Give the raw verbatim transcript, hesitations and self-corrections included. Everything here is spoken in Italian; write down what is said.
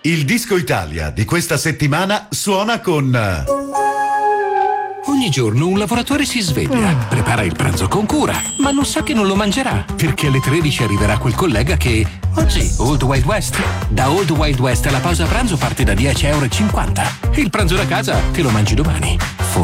Il Disco Italia di questa settimana suona con... Ogni giorno un lavoratore si sveglia, prepara il pranzo con cura, ma non sa che non lo mangerà, perché alle tredici arriverà quel collega che... Oggi, Old Wild West. Da Old Wild West la pausa pranzo parte da dieci e cinquanta euro. Il pranzo da casa te lo mangi domani.